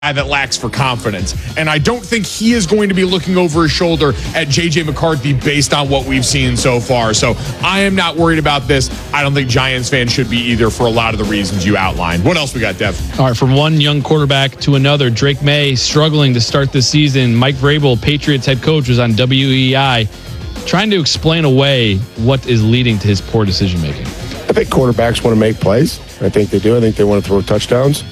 that lacks for confidence. And I don't think he is going to be looking over his shoulder at J.J. McCarthy based on what we've seen so far. So I am not worried about this. I don't think Giants fans should be either for a lot of the reasons you outlined. What else we got, Dev? All right, from one young quarterback to another, Drake May struggling to start this season. Mike Vrabel, Patriots head coach, was on WEI trying to explain away what is leading to his poor decision-making. I think quarterbacks want to make plays. I think they do. I think they want to throw touchdowns.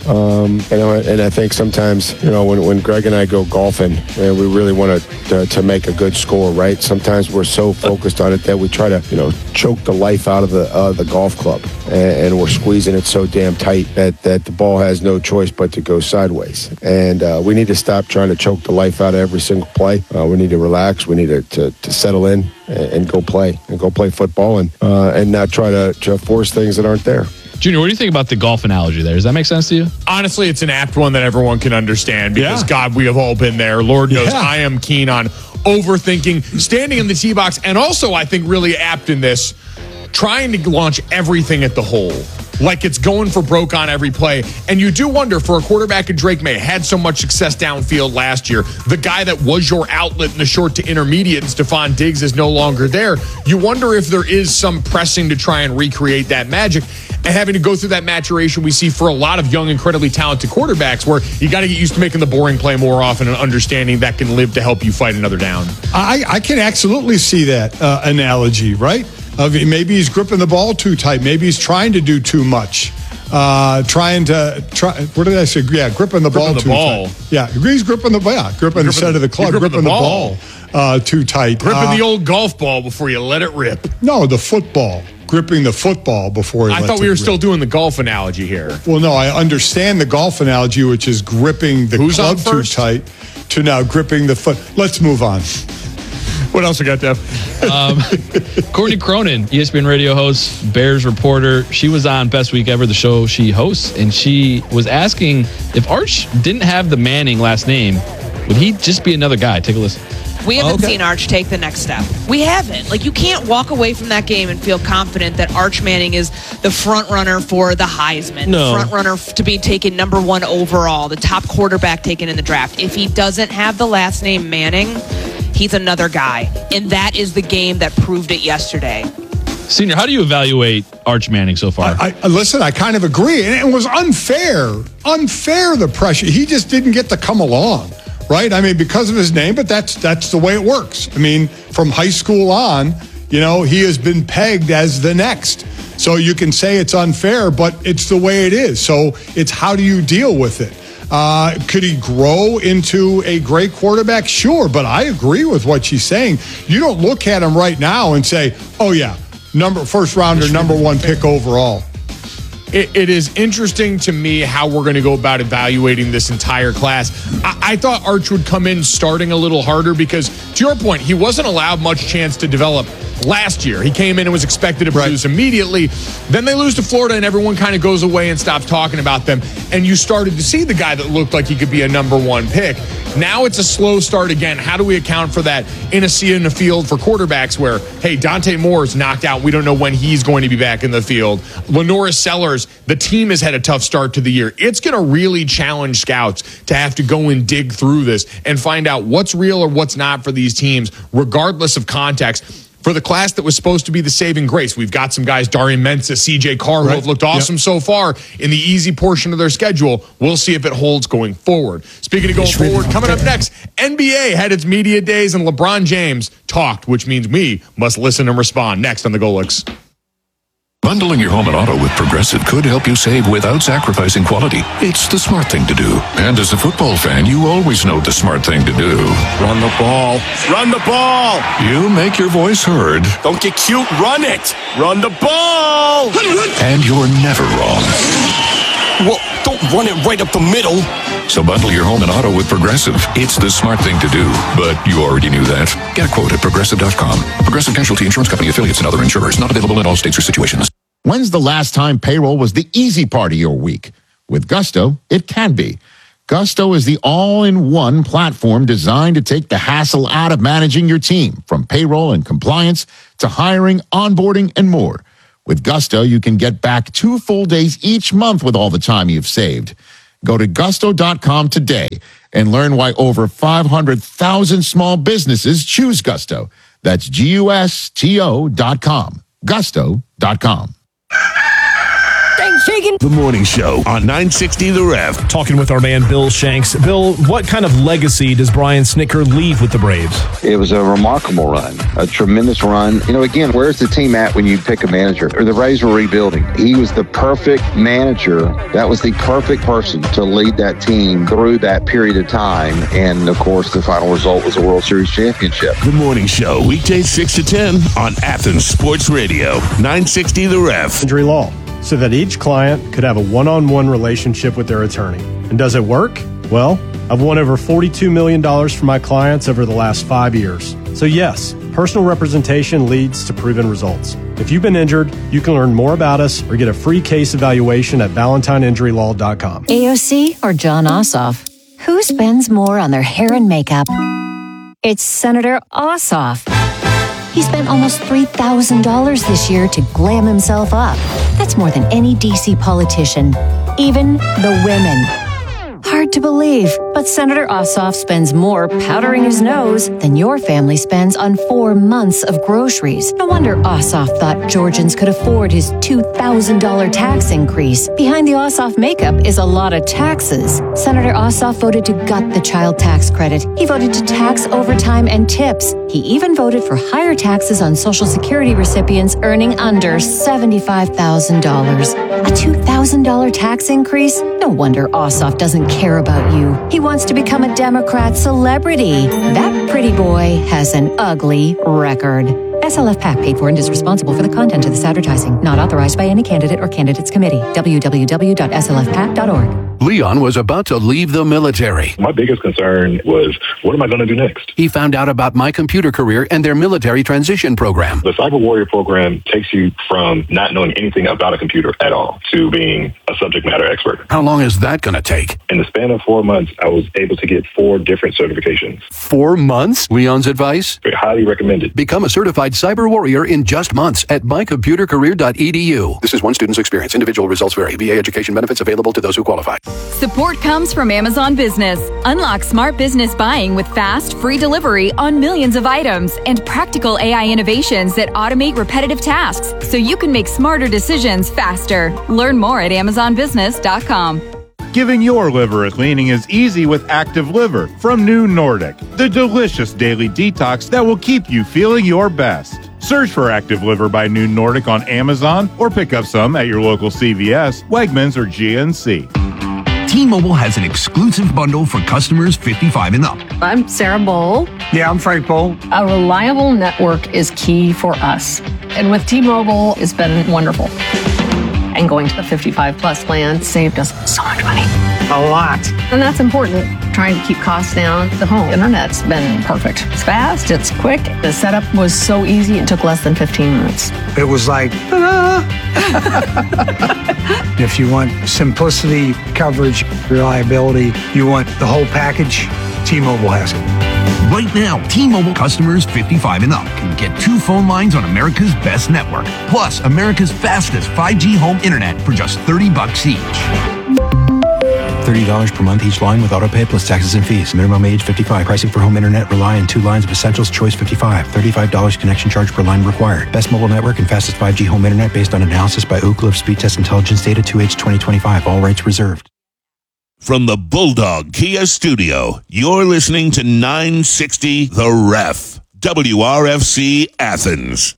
And I think sometimes, when Greg and I go golfing, we really want to make a good score, right? Sometimes we're so focused on it that we try to, choke the life out of the golf club. And we're squeezing it so damn tight that the ball has no choice but to go sideways. And we need to stop trying to choke the life out of every single play. We need to relax. We need to settle in and go play football and not try to force things that aren't there. Junior, what do you think about the golf analogy there? Does that make sense to you? Honestly, it's an apt one that everyone can understand because, God, we have all been there. Lord knows I am keen on overthinking, standing in the tee box, and also I think really apt in this, trying to launch everything at the hole. Like it's going for broke on every play. And you do wonder, for a quarterback in Drake May, had so much success downfield last year, the guy that was your outlet in the short to intermediate, and Stephon Diggs is no longer there. You wonder if there is some pressing to try and recreate that magic and having to go through that maturation we see for a lot of young, incredibly talented quarterbacks, where you got to get used to making the boring play more often and understanding that can live to help you fight another down. I can absolutely see that analogy, right? Maybe he's gripping the ball too tight. Maybe he's trying to do too much. What did I say? Yeah, gripping the ball too tight. Yeah, he's gripping the ball. Gripping the set of the club. Gripping the ball too tight. Gripping the old golf ball before you let it rip. No, the football. Gripping the football before I thought we were still doing the golf analogy here. Well, no, I understand the golf analogy, which is gripping the club too tight, to now gripping the foot. Let's move on. What else we got, Dev? Courtney Cronin, ESPN radio host, Bears reporter. She was on Best Week Ever, the show she hosts, and she was asking if Arch didn't have the Manning last name, would he just be another guy? Take a listen. We haven't seen Arch take the next step. We haven't. Like, you can't walk away from that game and feel confident that Arch Manning is the front runner for the Heisman, the front runner to be taken number 1 overall, the top quarterback taken in the draft. If he doesn't have the last name Manning, he's another guy. And that is the game that proved it yesterday. Senior, how do you evaluate Arch Manning so far? Listen, I kind of agree. And it was unfair, the pressure. He just didn't get to come along. Right? I mean, because of his name, but that's the way it works. I mean, from high school on, he has been pegged as the next. So you can say it's unfair, but it's the way it is. So it's how do you deal with it? Could he grow into a great quarterback? Sure, but I agree with what she's saying. You don't look at him right now and say, oh, yeah, first rounder, number 1 pick overall. It is interesting to me how we're going to go about evaluating this entire class. I thought Arch would come in starting a little harder because, to your point, he wasn't allowed much chance to develop last year. He came in and was expected to produce immediately. Then they lose to Florida and everyone kind of goes away and stops talking about them. And you started to see the guy that looked like he could be a number 1 pick. Now it's a slow start again. How do we account for that in a field for quarterbacks where, hey, Dante Moore's knocked out. We don't know when he's going to be back in the field. Lenoris Sellers, the team has had a tough start to the year. It's going to really challenge scouts to have to go and dig through this and find out what's real or what's not for these teams, regardless of context. For the class that was supposed to be the saving grace, we've got some guys, Darian Mensah, C.J. Carr, who have looked awesome so far in the easy portion of their schedule. We'll see if it holds going forward. Speaking of going forward, coming up next, NBA had its media days and LeBron James talked, which means we must listen and respond. Next on the Golix. Bundling your home and auto with Progressive could help you save without sacrificing quality. It's the smart thing to do. And as a football fan, you always know the smart thing to do. Run the ball. Run the ball. You make your voice heard. Don't get cute. Run it. Run the ball. And you're never wrong. Well, don't run it right up the middle. So bundle your home and auto with Progressive. It's the smart thing to do. But you already knew that. Get a quote at Progressive.com. Progressive Casualty Insurance Company affiliates and other insurers. Not available in all states or situations. When's the last time payroll was the easy part of your week? With Gusto, it can be. Gusto is the all-in-one platform designed to take the hassle out of managing your team, from payroll and compliance to hiring, onboarding, and more. With Gusto, you can get back 2 full days each month with all the time you've saved. Go to gusto.com today and learn why over 500,000 small businesses choose Gusto. That's GUSTO.com. Gusto.com. The Morning Show on 960 The Ref. Talking with our man Bill Shanks. Bill, what kind of legacy does Brian Snitker leave with the Braves? It was a remarkable run, a tremendous run. You know, again, where's the team at when you pick a manager? Or the Braves were rebuilding. He was the perfect manager. That was the perfect person to lead that team through that period of time. And, of course, the final result was a World Series championship. The Morning Show, weekdays 6 to 10 on Athens Sports Radio, 960 The Ref. Injury law, so that each client could have a one-on-one relationship with their attorney. And does it work? Well, I've won over $42 million for my clients over the last 5 years. So yes, personal representation leads to proven results. If you've been injured, you can learn more about us or get a free case evaluation at ValentineInjuryLaw.com. AOC or John Ossoff? Who spends more on their hair and makeup? It's Senator Ossoff. He spent almost $3,000 this year to glam himself up. That's more than any D.C. politician, even the women. Hard to believe, but Senator Ossoff spends more powdering his nose than your family spends on 4 months of groceries. No wonder Ossoff thought Georgians could afford his $2,000 tax increase. Behind the Ossoff makeup is a lot of taxes. Senator Ossoff voted to gut the child tax credit. He voted to tax overtime and tips. He even voted for higher taxes on Social Security recipients earning under $75,000. A $2,000 tax increase? No wonder Ossoff doesn't care about you. He wants to become a Democrat celebrity. That pretty boy has an ugly record. SLF PAC paid for and is responsible for the content of this advertising. Not authorized by any candidate or candidates committee. www.slfpac.org. Leon was about to leave the military. My biggest concern was, what am I going to do next? He found out about My Computer Career and their military transition program. The Cyber Warrior program takes you from not knowing anything about a computer at all to being a subject matter expert. How long is that going to take? In the span of 4 months, I was able to get 4 different certifications. 4 months? Leon's advice? Highly recommended. Become a certified Cyber Warrior in just months at mycomputercareer.edu. This is one student's experience. Individual results vary. VA education benefits available to those who qualify. Support comes from Amazon Business. Unlock smart business buying with fast, free delivery on millions of items and practical AI innovations that automate repetitive tasks so you can make smarter decisions faster. Learn more at AmazonBusiness.com. Giving your liver a cleaning is easy with Active Liver from New Nordic, the delicious daily detox that will keep you feeling your best. Search for Active Liver by New Nordic on Amazon or pick up some at your local CVS, Wegmans, or GNC. T-Mobile has an exclusive bundle for customers 55 and up. I'm Sarah Bowl. Yeah, I'm Frank Bowl. A reliable network is key for us. And with T-Mobile, it's been wonderful. And going to the 55 plus plan saved us so much money. A lot. And that's important. Trying to keep costs down. The home internet's been perfect. It's fast, it's quick. The setup was so easy, it took less than 15 minutes. It was like, ta-da! If you want simplicity, coverage, reliability, you want the whole package, T-Mobile has it. Right now, T-Mobile customers 55 and up can get 2 phone lines on America's best network, plus America's fastest 5G home internet for just $30 each. $30 per month each line with autopay plus taxes and fees. Minimum age 55. Pricing for home internet rely on 2 lines of Essentials Choice 55. $35 connection charge per line required. Best mobile network and fastest 5G home internet based on analysis by Oak Cliff Speed Test Intelligence Data 2H 2025. All rights reserved. From the Bulldog Kia Studio, you're listening to 960 The Ref, WRFC Athens.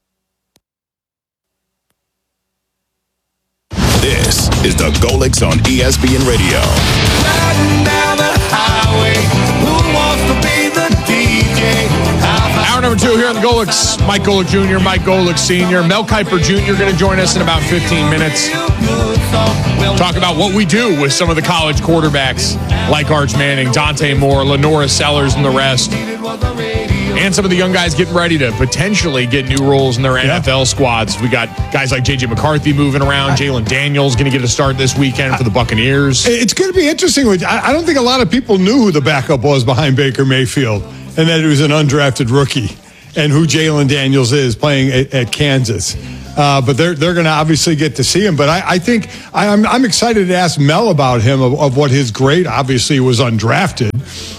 This is the Golix on ESPN Radio. Riding down the highway, who wants to be the DJ? Hour number 2 here on the Golix. Mike Golick Jr., Mike Golick Sr., Mel Kiper Jr. going to join us in about 15 minutes. Talk about what we do with some of the college quarterbacks like Arch Manning, Dante Moore, Lenora Sellers, and the rest. And some of the young guys getting ready to potentially get new roles in their NFL squads. We got guys like J.J. McCarthy moving around. Jalen Daniels going to get a start this weekend for the Buccaneers. It's going to be interesting. I don't think a lot of people knew who the backup was behind Baker Mayfield and that he was an undrafted rookie. and who Jalen Daniels is playing at Kansas. But they're going to obviously get to see him. But I think I'm excited to ask Mel about him, of what his grade, obviously was undrafted,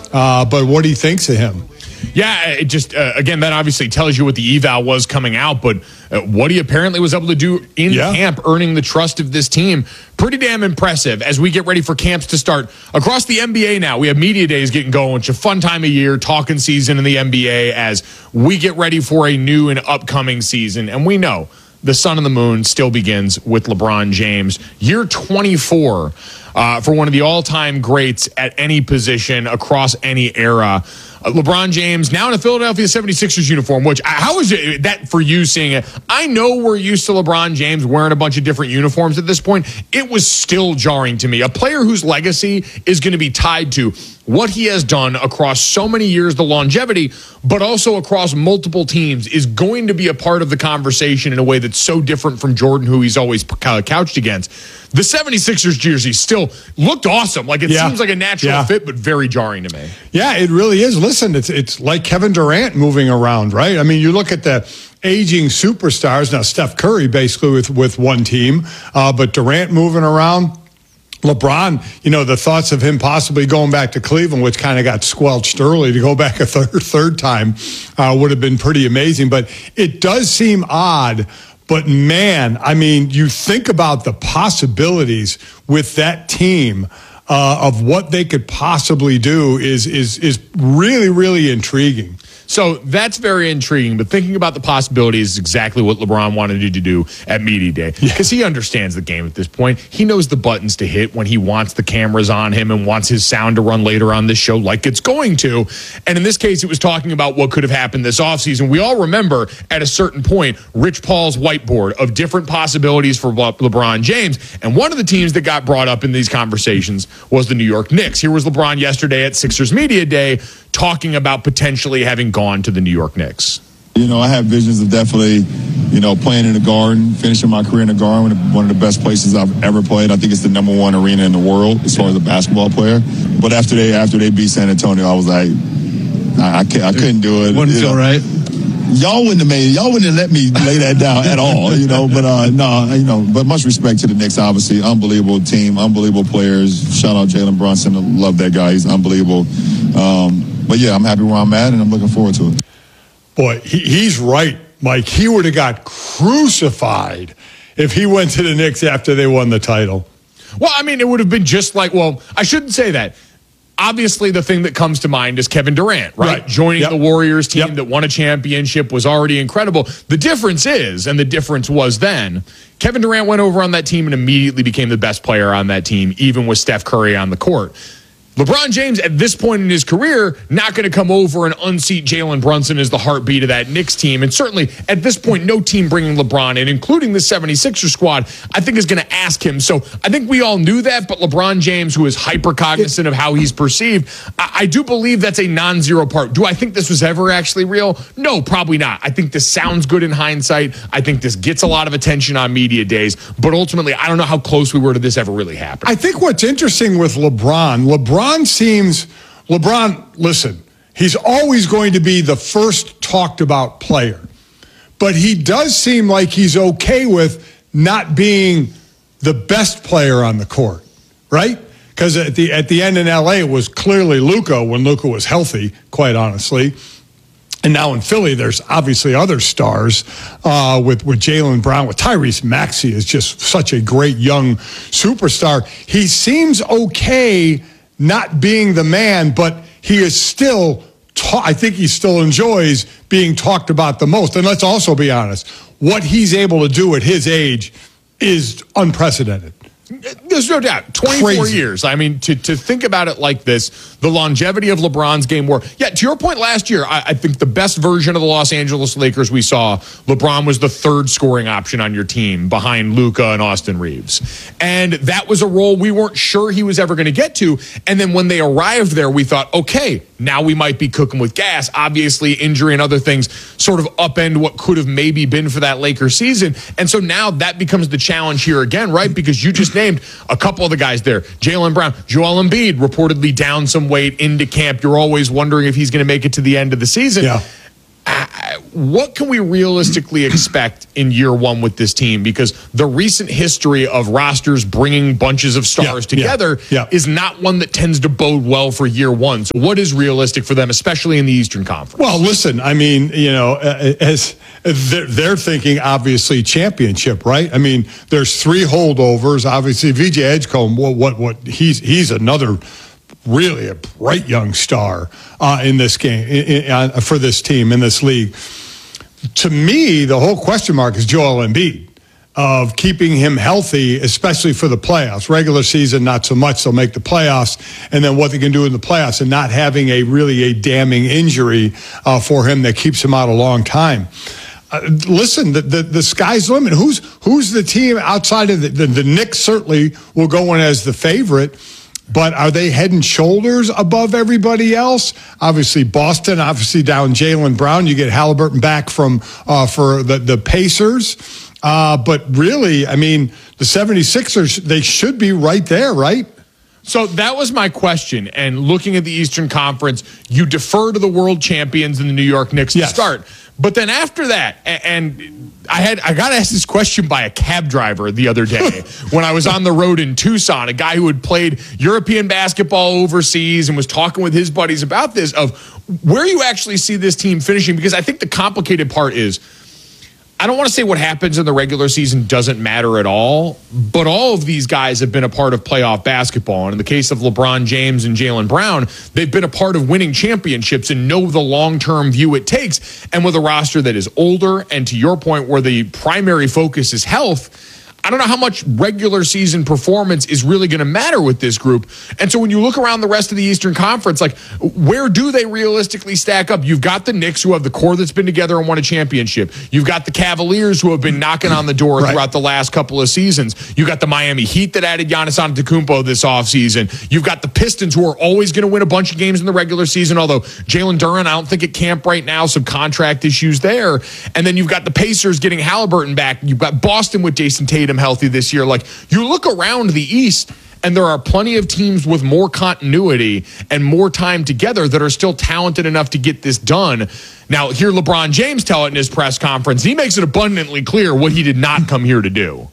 but what he thinks of him. Yeah, it just, again, that obviously tells you what the eval was coming out, but what he apparently was able to do in camp, earning the trust of this team, pretty damn impressive as we get ready for camps to start across the NBA now. We have media days getting going, which is a fun time of year, talking season in the NBA as we get ready for a new and upcoming season. And we know the sun and the moon still begins with LeBron James. Year 24 for one of the all-time greats at any position across any era. LeBron James now in a Philadelphia 76ers uniform, which, how is it that for you seeing it? I know we're used to LeBron James wearing a bunch of different uniforms at this point. It was still jarring to me. A player whose legacy is going to be tied to what he has done across so many years, the longevity, but also across multiple teams, is going to be a part of the conversation in a way that's so different from Jordan, who he's always couched against. The 76ers jersey still looked awesome. Like, it seems like a natural fit, but very jarring to me. Yeah, it really is. Listen, it's like Kevin Durant moving around, right? I mean, you look at the aging superstars. Now, Steph Curry basically with one team, but Durant moving around. LeBron, the thoughts of him possibly going back to Cleveland, which kind of got squelched early, to go back a third time would have been pretty amazing. But it does seem odd. But, man, I mean, you think about the possibilities with that team of what they could possibly do is really, really intriguing. So that's very intriguing, but thinking about the possibilities is exactly what LeBron wanted to do at Media Day, because he understands the game at this point. He knows the buttons to hit when he wants the cameras on him and wants his sound to run later on this show like it's going to. And in this case, it was talking about what could have happened this offseason. We all remember at a certain point, Rich Paul's whiteboard of different possibilities for LeBron James. And one of the teams that got brought up in these conversations was the New York Knicks. Here was LeBron yesterday at Sixers Media Day talking about potentially having gone to the New York Knicks. I have visions of definitely, playing in the Garden, finishing my career in the Garden, one of the best places I've ever played. I think it's the number one arena in the world as far as a basketball player. But after they beat San Antonio, I was like, I couldn't do it. Wouldn't feel right. Y'all wouldn't have let me lay that down at all, but much respect to the Knicks, obviously. Unbelievable team, unbelievable players. Shout out Jalen Brunson. I love that guy. He's unbelievable. But yeah, I'm happy where I'm at, and I'm looking forward to it. Boy, he's right, Mike. He would have got crucified if he went to the Knicks after they won the title. Well, I mean, it would have been just like, I shouldn't say that. Obviously, the thing that comes to mind is Kevin Durant, right? Joining the Warriors team that won a championship was already incredible. The difference is, and the difference was then, Kevin Durant went over on that team and immediately became the best player on that team, even with Steph Curry on the court. LeBron James, at this point in his career, not going to come over and unseat Jalen Brunson as the heartbeat of that Knicks team. And certainly, at this point, no team bringing LeBron in, including the 76ers squad, I think is going to ask him. So I think we all knew that, but LeBron James, who is hyper-cognizant of how he's perceived, I do believe that's a non-zero part. Do I think this was ever actually real? No, probably not. I think this sounds good in hindsight. I think this gets a lot of attention on media days. But ultimately, I don't know how close we were to this ever really happening. I think what's interesting with LeBron, listen, he's always going to be the first talked about player, but he does seem like he's okay with not being the best player on the court, right? Because at the end in LA, it was clearly Luka when Luka was healthy, quite honestly. And now in Philly, there's obviously other stars with Jaylen Brown, with Tyrese Maxey is just such a great young superstar. He seems okay not being the man, but he is still, I think he still enjoys being talked about the most. And let's also be honest, what he's able to do at his age is unprecedented. There's no doubt. 24 years. I mean, to think about it like this, the longevity of LeBron's game where, to your point last year, I think the best version of the Los Angeles Lakers we saw, LeBron was the third scoring option on your team behind Luka and Austin Reeves. And that was a role we weren't sure he was ever going to get to. And then when they arrived there, we thought, okay, now we might be cooking with gas. Obviously, injury and other things sort of upend what could have maybe been for that Lakers season. And so now that becomes the challenge here again, right? Because you just named a couple of the guys there. Jaylen Brown, Joel Embiid reportedly down some weight into camp. You're always wondering if he's going to make it to the end of the season. Yeah. what can we realistically expect in year one with this team? Because the recent history of rosters bringing bunches of stars together is not one that tends to bode well for year one. So what is realistic for them, especially in the Eastern Conference? Well, listen, I mean, as they're thinking, obviously, championship, right? I mean, there's 3 holdovers. Obviously, VJ Edgecombe, he's another really a bright young star in this game, for this team, in this league. To me, the whole question mark is Joel Embiid, of keeping him healthy, especially for the playoffs. Regular season, not so much. They'll make the playoffs, and then what they can do in the playoffs, and not having a damning injury for him that keeps him out a long time. Listen, the sky's the limit. Who's the team outside of the Knicks? Certainly will go in as the favorite. But are they head and shoulders above everybody else? Obviously, Boston, obviously down Jaylen Brown. You get Halliburton back for the Pacers. But really, I mean, the 76ers, they should be right there, right? So that was my question. And looking at the Eastern Conference, you defer to the world champions in the New York Knicks to start. But then after that, and I got asked this question by a cab driver the other day when I was on the road in Tucson, a guy who had played European basketball overseas and was talking with his buddies about this, of where you actually see this team finishing. Because I think the complicated part is, I don't want to say what happens in the regular season doesn't matter at all, but all of these guys have been a part of playoff basketball. And in the case of LeBron James and Jaylen Brown, they've been a part of winning championships and know the long-term view it takes. And with a roster that is older, and to your point, where the primary focus is health, I don't know how much regular season performance is really going to matter with this group. And so when you look around the rest of the Eastern Conference, like, where do they realistically stack up? You've got the Knicks, who have the core that's been together and won a championship. You've got the Cavaliers, who have been knocking on the door throughout the last couple of seasons. You've got the Miami Heat that added Giannis Antetokounmpo this offseason. You've got the Pistons, who are always going to win a bunch of games in the regular season, although Jalen Duren, I don't think at camp right now, some contract issues there. And then you've got the Pacers getting Halliburton back. You've got Boston with Jason Tatum healthy this year. Like, you look around the East, and there are plenty of teams with more continuity and more time together that are still talented enough to get this done. Now, hear LeBron James tell it in his press conference. He makes it abundantly clear what he did not come here to do.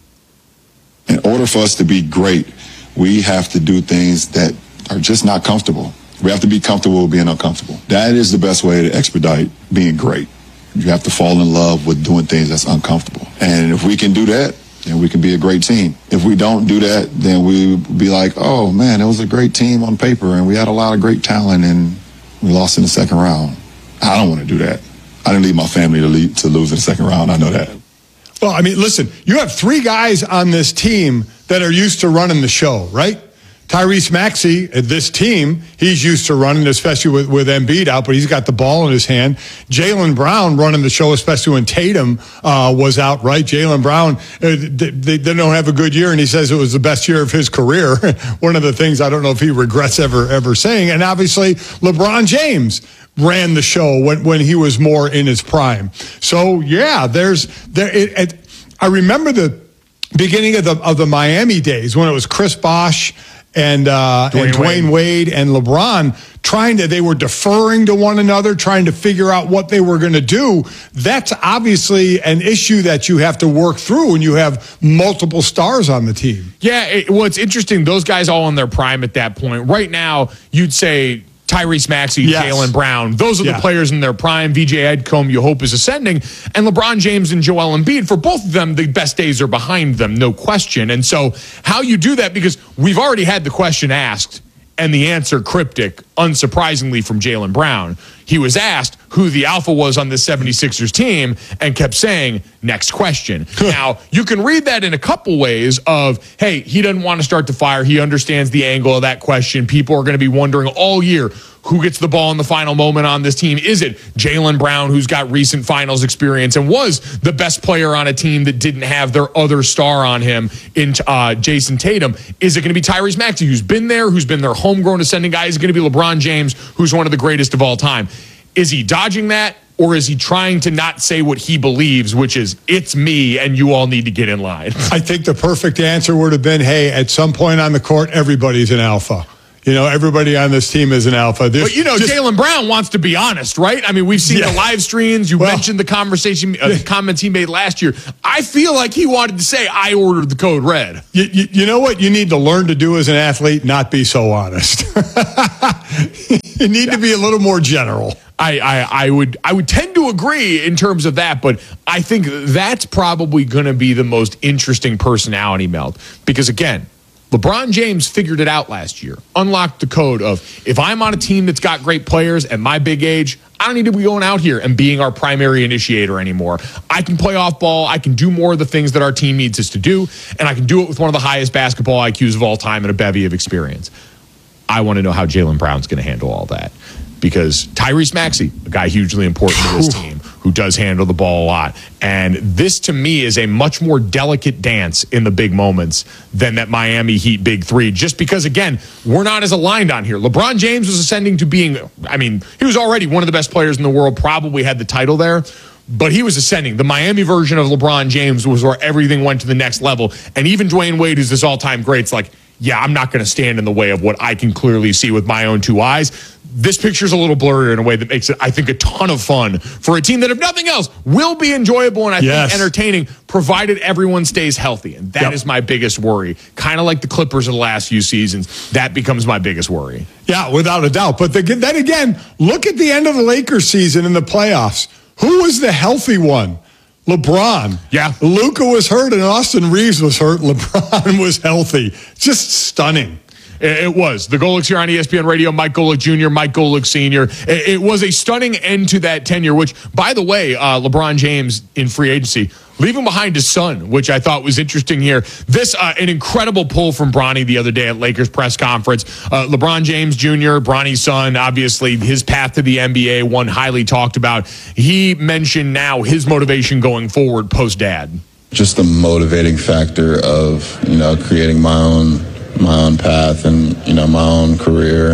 In order for us to be great, we have to do things that are just not comfortable. We have to be comfortable with being uncomfortable. That is the best way to expedite being great. You have to fall in love with doing things that's uncomfortable. And if we can do that, then we can be a great team. If we don't do that, then we'll be like, oh, man, it was a great team on paper, and we had a lot of great talent, and we lost in the second round. I don't want to do that. I didn't leave my family to lose in the second round. I know that. Well, I mean, listen, you have 3 guys on this team that are used to running the show, right? Tyrese Maxey, this team, he's used to running, especially with Embiid out, but he's got the ball in his hand. Jaylen Brown running the show, especially when Tatum was out, right? Jaylen Brown, they don't have a good year, and he says it was the best year of his career. One of the things I don't know if he regrets ever saying. And obviously, LeBron James ran the show when he was more in his prime. So, yeah, I remember the beginning of the Miami days when it was Chris Bosh and Dwayne Wade and LeBron they were deferring to one another, trying to figure out what they were going to do. That's obviously an issue that you have to work through when you have multiple stars on the team. Yeah, it's interesting. Those guys all in their prime at that point. Right now, you'd say Tyrese Maxey, Jaylen Brown. Those are the players in their prime. VJ Edgecombe, you hope, is ascending. And LeBron James and Joel Embiid, for both of them, the best days are behind them, no question. And so how you do that, because we've already had the question asked, and the answer cryptic, unsurprisingly, from Jaylen Brown. He was asked who the alpha was on this 76ers team and kept saying, next question. Now, you can read that in a couple ways of, hey, he doesn't want to start the fire. He understands the angle of that question. People are going to be wondering all year, who gets the ball in the final moment on this team? Is it Jaylen Brown, who's got recent finals experience and was the best player on a team that didn't have their other star on him in Jason Tatum? Is it going to be Tyrese Maxey, who's been their homegrown ascending guy? Is it going to be LeBron James, who's one of the greatest of all time? Is he dodging that, or is he trying to not say what he believes, which is, it's me and you all need to get in line? I think the perfect answer would have been, hey, at some point on the court, everybody's an alpha. Everybody on this team is an alpha. But Jaylen Brown wants to be honest, right? I mean, we've seen the live streams. You mentioned the conversation, the comments he made last year. I feel like he wanted to say, I ordered the code red. You know what you need to learn to do as an athlete? Not be so honest. You need to be a little more general. I would tend to agree in terms of that, but I think that's probably going to be the most interesting personality meld. Because again, LeBron James figured it out last year, unlocked the code of, if I'm on a team that's got great players at my big age, I don't need to be going out here and being our primary initiator anymore. I can play off ball. I can do more of the things that our team needs us to do, and I can do it with one of the highest basketball IQs of all time and a bevy of experience. I want to know how Jaylen Brown's going to handle all that. Because Tyrese Maxey, a guy hugely important to this team, who does handle the ball a lot. And this, to me, is a much more delicate dance in the big moments than that Miami Heat big three. Just because, again, we're not as aligned on here. LeBron James was ascending to being, he was already one of the best players in the world, probably had the title there. But he was ascending. The Miami version of LeBron James was where everything went to the next level. And even Dwayne Wade, who's this all-time great, it's like, yeah, I'm not going to stand in the way of what I can clearly see with my own two eyes. This picture's a little blurrier in a way that makes it, I think, a ton of fun for a team that, if nothing else, will be enjoyable and I think entertaining, provided everyone stays healthy. And that is my biggest worry. Kind of like the Clippers of the last few seasons. That becomes my biggest worry. Yeah, without a doubt. But then again, look at the end of the Lakers season in the playoffs. Who was the healthy one? LeBron. Yeah. Luka was hurt and Austin Reeves was hurt. LeBron was healthy. Just stunning. It was. The Golics here on ESPN Radio, Mike Golic Jr., Mike Golic Sr. It was a stunning end to that tenure, which, by the way, LeBron James in free agency, leaving behind his son, which I thought was interesting here. This, an incredible pull from Bronny the other day at Lakers press conference. LeBron James Jr., Bronny's son, obviously his path to the NBA, one highly talked about. He mentioned now his motivation going forward post-dad. Just the motivating factor of, creating my own path and, my own career,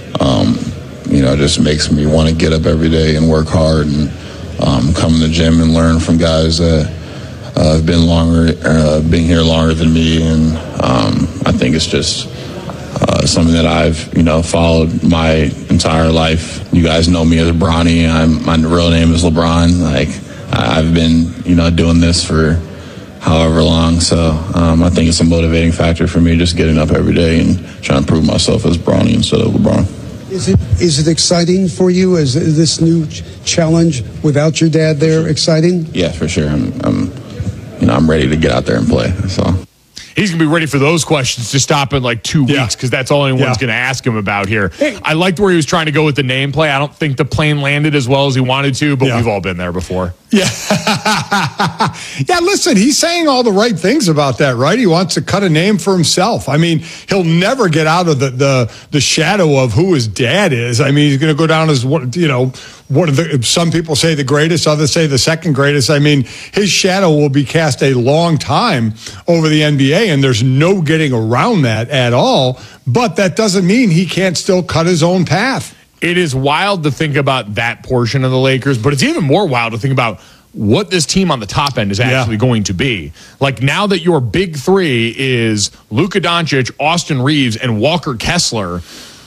just makes me want to get up every day and work hard and come to the gym and learn from guys that have been here longer than me. And I think it's just something that I've, followed my entire life. You guys know me as Bronny. My real name is LeBron. I've been, doing this for however long. So I think it's a motivating factor for me, just getting up every day and trying to prove myself as Bronny instead of LeBron. Is it exciting for you? Is this new challenge without your dad there exciting? Yeah, for sure. I'm ready to get out there and play. So he's going to be ready for those questions to stop in like 2 weeks because that's all anyone's going to ask him about here. I liked where he was trying to go with the name play. I don't think the plane landed as well as he wanted to, but we've all been there before. Yeah. Yeah, listen, he's saying all the right things about that, right? He wants to cut a name for himself. He'll never get out of the shadow of who his dad is. He's going to go down as some people say the greatest, others say the second greatest. His shadow will be cast a long time over the NBA, and there's no getting around that at all. But that doesn't mean he can't still cut his own path. It is wild to think about that portion of the Lakers, but it's even more wild to think about what this team on the top end is actually going to be. Like, now that your big three is Luka Doncic, Austin Reeves, and Walker Kessler,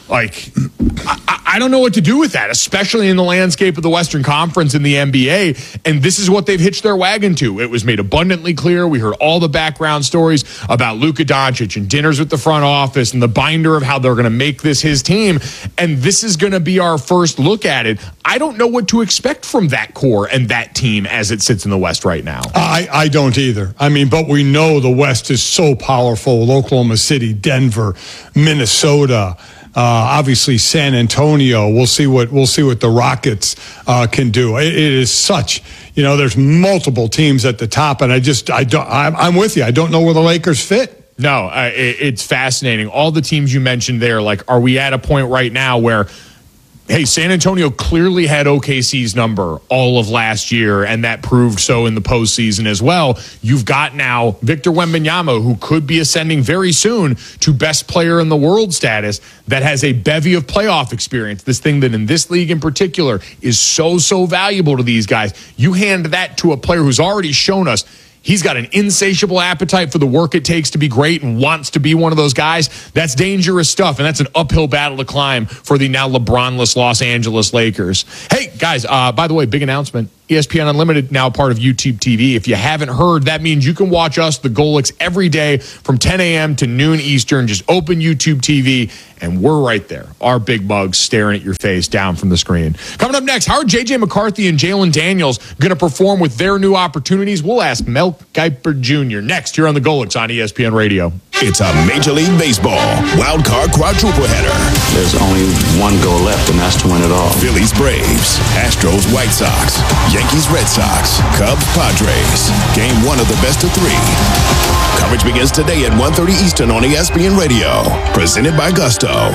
I don't know what to do with that, especially in the landscape of the Western Conference in the NBA. And this is what they've hitched their wagon to. It was made abundantly clear. We heard all the background stories about Luka Doncic and dinners with the front office and the binder of how they're going to make this his team. And this is going to be our first look at it. I don't know what to expect from that core and that team as it sits in the West right now. I don't either. But we know the West is so powerful. Oklahoma City, Denver, Minnesota, obviously San Antonio. We'll see what the Rockets can do. It is such, there's multiple teams at the top, and I'm with you. I don't know where the Lakers fit. No, it's fascinating. All the teams you mentioned there, are we at a point right now where, hey, San Antonio clearly had OKC's number all of last year, and that proved so in the postseason as well. You've got now Victor Wembanyama, who could be ascending very soon to best player in the world status, that has a bevy of playoff experience, this thing that in this league in particular is so valuable to these guys. You hand that to a player who's already shown us he's got an insatiable appetite for the work it takes to be great and wants to be one of those guys. That's dangerous stuff, and that's an uphill battle to climb for the now LeBron-less Los Angeles Lakers. Hey, guys, by the way, big announcement. ESPN Unlimited, now part of YouTube TV. If you haven't heard, that means you can watch us, the Golics, every day from 10 a.m. to noon Eastern. Just open YouTube TV, and we're right there. Our big mugs staring at your face down from the screen. Coming up next, how are J.J. McCarthy and Jalen Daniels going to perform with their new opportunities? We'll ask Mel Kiper Jr. next here on the Golics on ESPN Radio. It's a Major League Baseball wild card quadruple header. There's only one goal left, and that's to win it all. Phillies Braves, Astros White Sox, Yankees Red Sox, Cubs Padres. Game 1 of the best of 3. Coverage begins today at 1:30 Eastern on ESPN Radio. Presented by Gusto.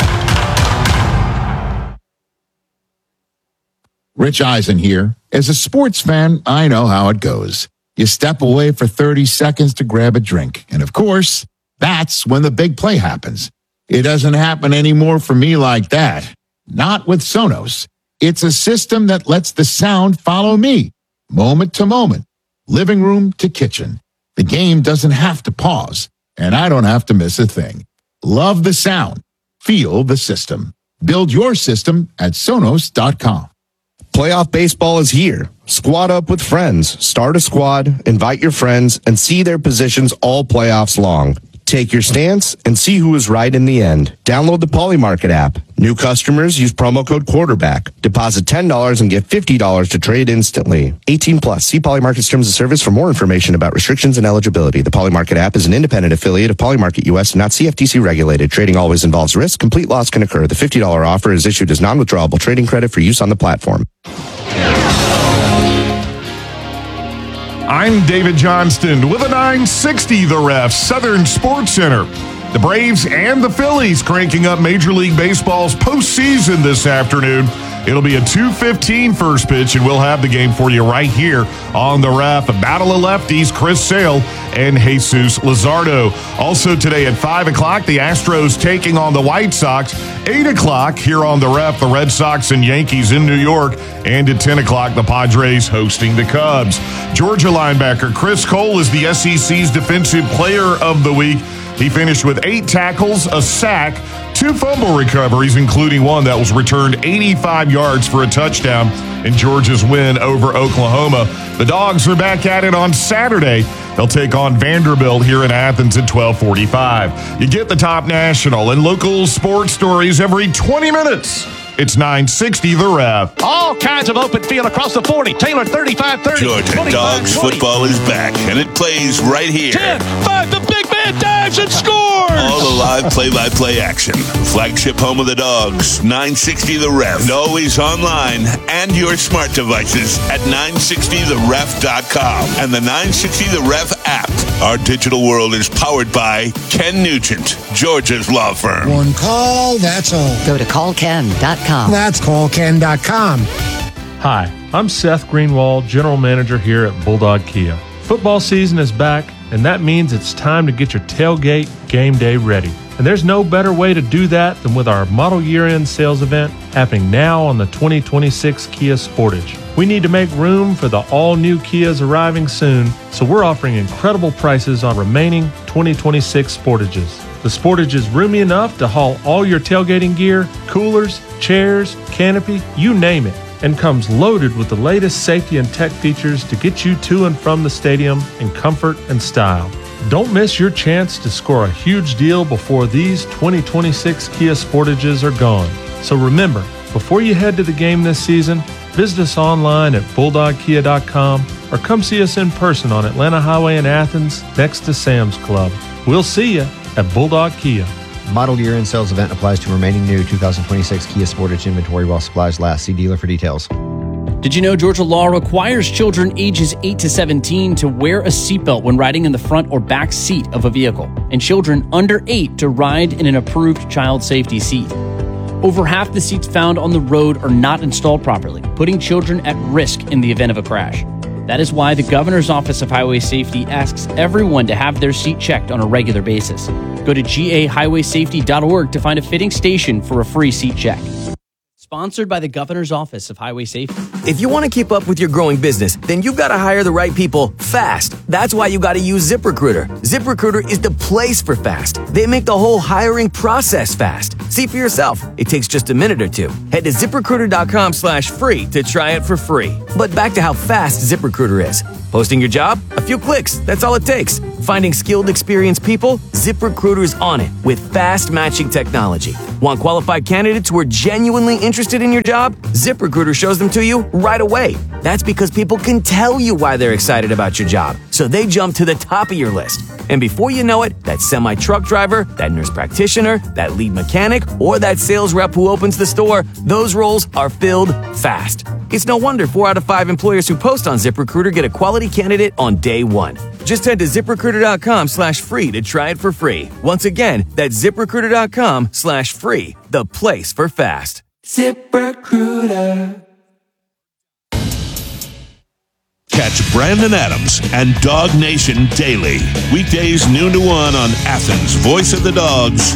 Rich Eisen here. As a sports fan, I know how it goes. You step away for 30 seconds to grab a drink. And of course, that's when the big play happens. It doesn't happen anymore for me like that. Not with Sonos. It's a system that lets the sound follow me, moment to moment, living room to kitchen. The game doesn't have to pause, and I don't have to miss a thing. Love the sound. Feel the system. Build your system at Sonos.com. Playoff baseball is here. Squad up with friends. Start a squad, invite your friends, and see their positions all playoffs long. Take your stance and see who is right in the end. Download the Polymarket app. New customers use promo code quarterback. Deposit $10 and get $50 to trade instantly. 18 plus. See Polymarket's terms of service for more information about restrictions and eligibility. The Polymarket app is an independent affiliate of Polymarket US and not CFTC regulated. Trading always involves risk. Complete loss can occur. The $50 offer is issued as non-withdrawable trading credit for use on the platform. I'm David Johnston with a 960 The Ref Southern Sports Center. The Braves and the Phillies cranking up Major League Baseball's postseason this afternoon. It'll be a 2:15 first pitch, and we'll have the game for you right here on The Ref. A battle of lefties, Chris Sale and Jesus Luzardo. Also today at 5 o'clock, the Astros taking on the White Sox. 8 o'clock here on The Ref, the Red Sox and Yankees in New York. And at 10 o'clock, the Padres hosting the Cubs. Georgia linebacker Chris Cole is the SEC's Defensive Player of the Week. He finished with 8 tackles, a sack, 2 fumble recoveries, including one that was returned 85 yards for a touchdown in Georgia's win over Oklahoma. The Dogs are back at it on Saturday. They'll take on Vanderbilt here in Athens at 12:45. You get the top national and local sports stories every 20 minutes. It's 960 The Ref. All kinds of open field across the 40. Taylor 35-30. Georgia Dogs football is back, and it plays right here. 10-5, the big man dives and scores! All the live play-by-play action. Flagship home of the Dogs, 960 The Ref. And always online and your smart devices at 960theref.com and the 960 The Ref app. Our digital world is powered by Ken Nugent, Georgia's law firm. One call, that's all. Go to callken.com. That's callken.com. Hi, I'm Seth Greenwald, General Manager here at Bulldog Kia. Football season is back, and that means it's time to get your tailgate game day ready. And there's no better way to do that than with our model year-end sales event happening now on the 2026 Kia Sportage. We need to make room for the all-new Kias arriving soon, so we're offering incredible prices on remaining 2026 Sportages. The Sportage is roomy enough to haul all your tailgating gear, coolers, chairs, canopy, you name it, and comes loaded with the latest safety and tech features to get you to and from the stadium in comfort and style. Don't miss your chance to score a huge deal before these 2026 Kia Sportages are gone. So remember, before you head to the game this season, visit us online at bulldogkia.com or come see us in person on Atlanta Highway in Athens next to Sam's Club. We'll see you at Bulldog Kia. Model year end sales event applies to remaining new 2026 Kia Sportage inventory while supplies last. See dealer for details. Did you know Georgia law requires children ages 8 to 17 to wear a seatbelt when riding in the front or back seat of a vehicle, and children under 8 to ride in an approved child safety seat? Over half the seats found on the road are not installed properly, putting children at risk in the event of a crash. That is why the Governor's Office of Highway Safety asks everyone to have their seat checked on a regular basis. Go to gahighwaysafety.org to find a fitting station for a free seat check. Sponsored by the Governor's Office of Highway Safety. If you want to keep up with your growing business, then you've got to hire the right people fast. That's why you got to use ZipRecruiter. ZipRecruiter is the place for fast. They make the whole hiring process fast. See for yourself. It takes just a minute or two. Head to ZipRecruiter.com/free to try it for free. But back to how fast ZipRecruiter is. Posting your job? A few clicks. That's all it takes. Finding skilled, experienced people? ZipRecruiter's on it with fast matching technology. Want qualified candidates who are genuinely interested in your job? ZipRecruiter shows them to you right away. That's because people can tell you why they're excited about your job, so they jump to the top of your list. And before you know it, that semi-truck driver, that nurse practitioner, that lead mechanic, or that sales rep who opens the store, those roles are filled fast. It's no wonder 4 out of 5 employers who post on ZipRecruiter get a quality candidate on day one. Just head to ZipRecruiter.com/free to try it for free. Once again, that's ZipRecruiter.com/free, the place for fast. ZipRecruiter. Catch Brandon Adams and Dog Nation daily. Weekdays noon to 1 on Athens' Voice of the Dogs.